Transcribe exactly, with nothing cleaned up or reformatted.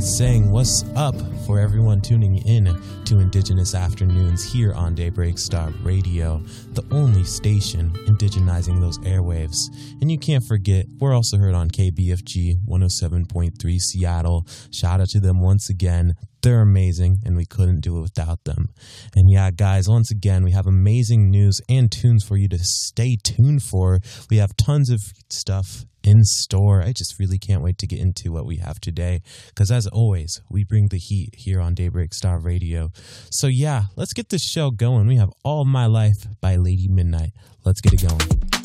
saying what's up for everyone tuning in to Indigenous Afternoons here on Daybreak Star Radio, the only station indigenizing those airwaves. And you can't forget, we're also heard on K B F G one oh seven point three Seattle. Shout out to them once again. They're amazing, and we couldn't do it without them. And yeah, guys, once again, we have amazing news and tunes for you to stay tuned for. We have tons of stuff in store. I just really can't wait to get into what we have today, because as always, we bring the heat here on Daybreak Star Radio. So yeah, let's get this show going. We have All My Life by Lady Midnight. Let's get it going.